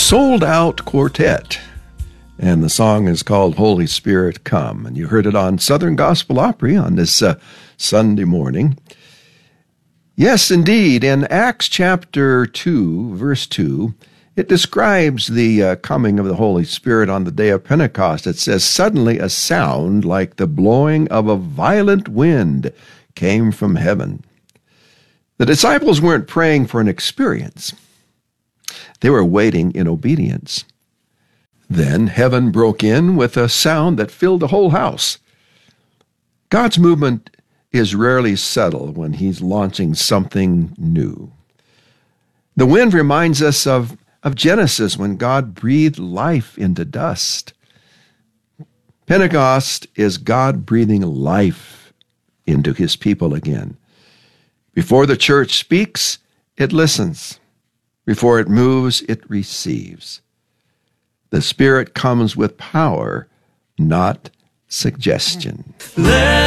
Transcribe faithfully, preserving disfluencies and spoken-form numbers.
Sold Out Quartet, and the song is called Holy Spirit Come, and you heard it on Southern Gospel Opry on this uh, Sunday morning. Yes, indeed, in Acts chapter two, verse two, it describes the uh, coming of the Holy Spirit on the day of Pentecost. It says, "Suddenly a sound like the blowing of a violent wind came from heaven." The disciples weren't praying for an experience. They were waiting in obedience. Then heaven broke in with a sound that filled the whole house. God's movement is rarely subtle when he's launching something new. The wind reminds us of, of Genesis when God breathed life into dust. Pentecost is God breathing life into his people again. Before the church speaks, it listens. Before it moves, it receives. The Spirit comes with power, not suggestion. Let